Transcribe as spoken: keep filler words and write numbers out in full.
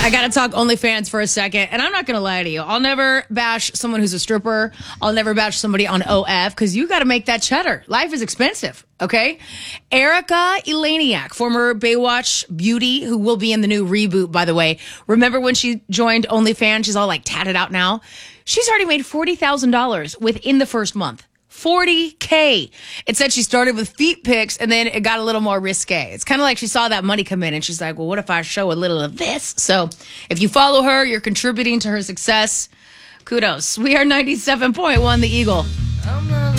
I, I got to talk OnlyFans for a second. And I'm not going to lie to you. I'll never bash someone who's a stripper. I'll never bash somebody on O F because you got to make that cheddar. Life is expensive. Okay. Erica Eleniak, former Baywatch beauty, who will be in the new reboot, by the way. Remember when she joined OnlyFans? She's all like tatted out now. She's already made forty thousand dollars within the first month. forty K. It said she started with feet pics and then it got a little more risque. It's kind of like she saw that money come in and she's like, well, what if I show a little of this? So if you follow her, you're contributing to her success. Kudos. We are ninety-seven point one The Eagle.